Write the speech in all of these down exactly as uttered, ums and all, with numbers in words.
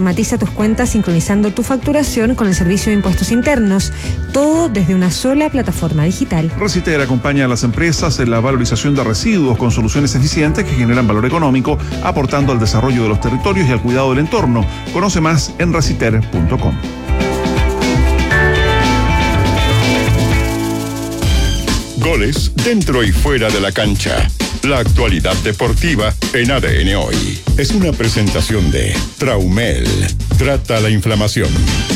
Automatiza tus cuentas sincronizando tu facturación con el Servicio de Impuestos Internos. Todo desde una sola plataforma digital. Reciter acompaña a las empresas en la valorización de residuos con soluciones eficientes que generan valor económico, aportando al desarrollo de los territorios y al cuidado del entorno. Conoce más en reciter punto com. Goles dentro y fuera de la cancha. La actualidad deportiva en A D N Hoy. Es una presentación de Traumel. Trata la inflamación.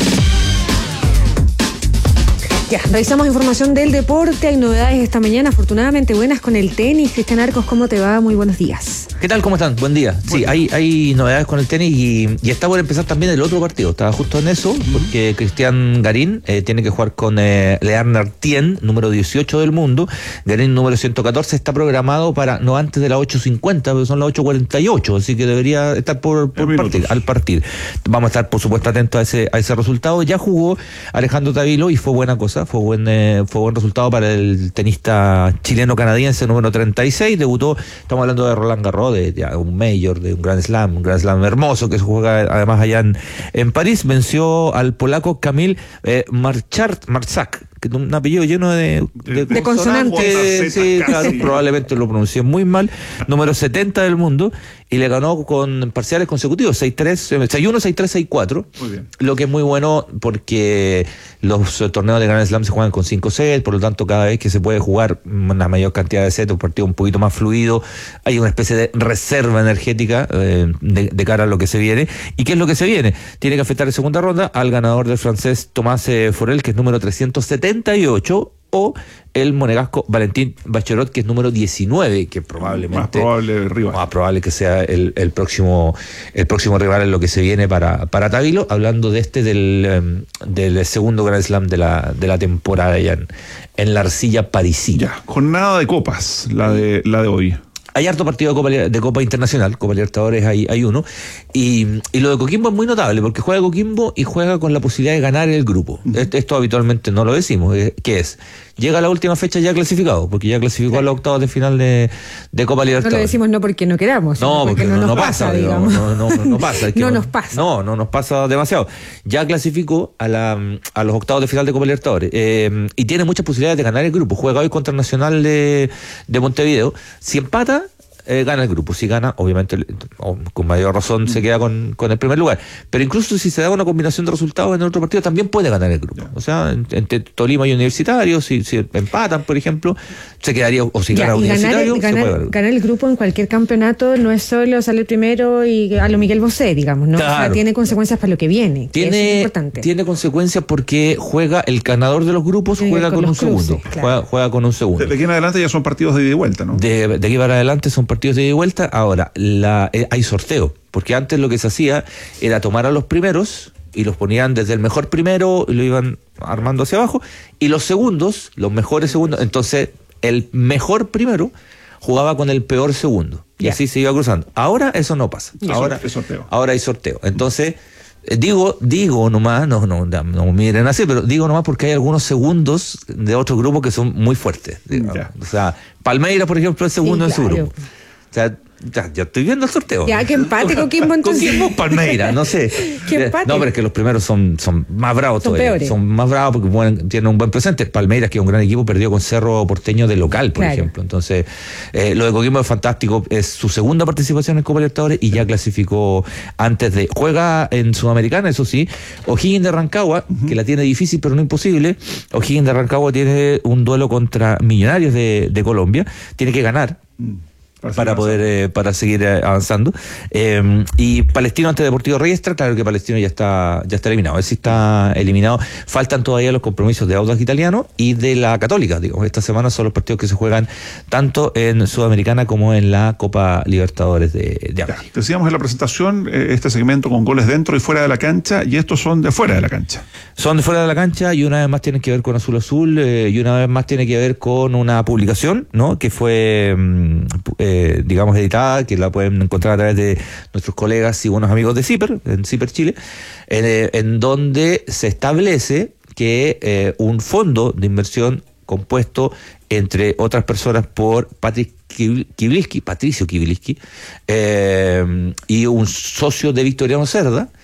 Ya, revisamos información del deporte. Hay novedades esta mañana, afortunadamente buenas con el tenis. Cristian Arcos, ¿cómo te va? Muy buenos días. ¿Qué tal? ¿Cómo están? Buen día. Sí, hay, hay novedades con el tenis y, y está por empezar también el otro partido. Estaba justo en eso, porque Cristian Garín eh, tiene que jugar con eh, Learner Tien, número dieciocho del mundo. Garín, número ciento catorce, está programado para no antes de las ocho cincuenta, pero son las ocho cuarenta y ocho, así que debería estar por, por partir, al partir. Vamos a estar, por supuesto, atentos a ese, a ese resultado. Ya jugó Alejandro Tavilo y fue buena cosa, fue buen, eh, fue buen resultado para el tenista chileno-canadiense, número treinta y seis. Debutó, estamos hablando de Roland Garros, de, de un Major, de un Grand Slam, un Grand Slam hermoso que se juega además allá en, en París. Venció al polaco Kamil eh, Marchart, Marczak, que es un apellido lleno de, de, de consonantes. Sí, claro, probablemente lo pronuncié muy mal. Número setenta del mundo, y le ganó con parciales consecutivos, seis tres, seis uno, seis tres, seis cuatro. Muy bien. Lo que es muy bueno porque los torneos de Grand Slam se juegan con cinco sets, por lo tanto cada vez que se puede jugar una mayor cantidad de sets, un partido un poquito más fluido, hay una especie de reserva energética eh, de, de cara a lo que se viene. ¿Y qué es lo que se viene? Tiene que afectar en segunda ronda al ganador del francés Tomás eh, Forel, que es número trescientos setenta y ocho, o el monegasco Valentín Bachelot, que es número diecinueve, que probablemente más probable rival. Más probable que sea el, el próximo el próximo rival en lo que se viene para, para Tavilo, hablando de este del, um, del segundo Grand Slam de la, de la temporada ya en, en la arcilla parisina. Ya, jornada de copas, la de la de hoy. Hay harto partido de Copa, de Copa Internacional, Copa Libertadores hay, hay uno, y, y lo de Coquimbo es muy notable, porque juega Coquimbo y juega con la posibilidad de ganar el grupo. Uh-huh. Esto, esto habitualmente no lo decimos, ¿qué es? Llega a la última fecha ya clasificado, porque ya clasificó a los octavos de final de, de Copa Libertadores. No lo decimos no porque no queramos, no, porque, porque no, no nos no pasa, pasa, digamos. No, no, no, no pasa. Es que no no nos pasa. No, no nos pasa demasiado. Ya clasificó a, la, a los octavos de final de Copa Libertadores, eh, y tiene muchas posibilidades de ganar el grupo. Juega hoy contra el Nacional de, de Montevideo. Si empata, Eh, gana el grupo. Si gana, obviamente oh, con mayor razón se queda con, con el primer lugar, pero incluso si se da una combinación de resultados en el otro partido también puede ganar el grupo. O sea, entre Tolima y Universitario, si, si empatan, por ejemplo, se quedaría, o si ya, gana Universitario, ganar, se ganar, puede ganar. ganar el grupo en cualquier campeonato no es solo salir primero y a lo Miguel Bosé, digamos, ¿no? Claro. O sea, tiene consecuencias para lo que viene. Tiene, que es importante. Tiene consecuencias porque juega el ganador de los grupos, tiene juega con, con un cruces, segundo. Claro. Juega, juega con un segundo. De aquí en adelante ya son partidos de ida y vuelta, ¿no? De, de aquí para adelante son partidos de ida y vuelta. Ahora, la, eh, hay sorteo, porque antes lo que se hacía era tomar a los primeros y los ponían desde el mejor primero y lo iban armando hacia abajo, y los segundos, los mejores segundos, entonces el mejor primero jugaba con el peor segundo, y yeah. así se iba cruzando. Ahora eso no pasa, ahora, sorteo. ahora hay sorteo. Entonces, eh, digo, digo nomás, no, no, no, no miren así, pero digo nomás porque hay algunos segundos de otro grupo que son muy fuertes. Yeah. O sea, Palmeiras, por ejemplo, es segundo sí, claro. en su grupo. O sea, ya, ya estoy viendo el sorteo. Ya, que empate Coquimbo entonces. Coquimbo, Palmeiras, no sé. ¿Qué empate? No, pero es que los primeros son, son más bravos son todavía. Peores. Son más bravos porque bueno, tienen un buen presente. Palmeiras, que es un gran equipo, perdió con Cerro Porteño de local, por claro. ejemplo. Entonces, eh, lo de Coquimbo es fantástico. Es su segunda participación en Copa Libertadores y ya clasificó antes de... Juega en Sudamericana, eso sí. O'Higgins de Rancagua, uh-huh. que la tiene difícil, pero no imposible. O'Higgins de Rancagua tiene un duelo contra Millonarios de, de Colombia. Tiene que ganar. Uh-huh. Para, para poder eh, para seguir eh, avanzando eh, y Palestino ante Deportivo Riestra, claro que Palestino ya está ya está eliminado, él sí está eliminado. Faltan todavía los compromisos de Audax Italiano y de la Católica, digamos, esta semana son los partidos que se juegan tanto en Sudamericana como en la Copa Libertadores de, de América. Decíamos en la presentación eh, este segmento con goles dentro y fuera de la cancha, y estos son de fuera de la cancha. Son de fuera de la cancha y una vez más tienen que ver con Azul Azul eh, y una vez más tiene que ver con una publicación, ¿no? Que fue eh, Eh, digamos editada, que la pueden encontrar a través de nuestros colegas y buenos amigos de CIPER, en CIPER Chile, eh, en donde se establece que eh, un fondo de inversión compuesto, entre otras personas, por Patrick Kibiliski, Patricio Kibiliski, eh, y un socio de Victoriano Cerda,